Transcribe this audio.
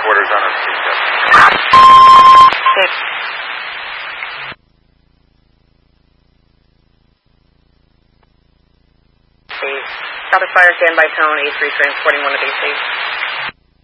quarters on our speaker. Southwest Fire, stand by tone, A3 transporting 1 to BC.